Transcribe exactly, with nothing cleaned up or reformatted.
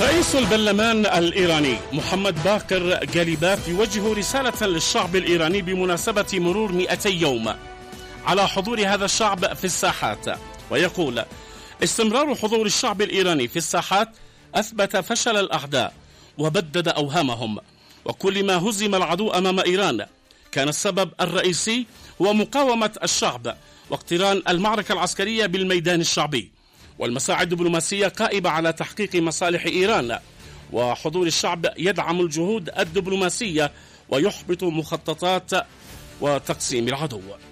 رئيس البرلمان الإيراني محمد باقر غاليباف يوجه رسالة للشعب الإيراني بمناسبة مرور مئتي يوم على حضور هذا الشعب في الساحات، ويقول: استمرار حضور الشعب الإيراني في الساحات أثبت فشل الأعداء وبدد أوهامهم، وكل ما هزم العدو أمام إيران كان السبب الرئيسي هو مقاومة الشعب واقتران المعركة العسكرية بالميدان الشعبي، والمساعي الدبلوماسية قائمة على تحقيق مصالح إيران، وحضور الشعب يدعم الجهود الدبلوماسية ويحبط مخططات وتقسيم العدو.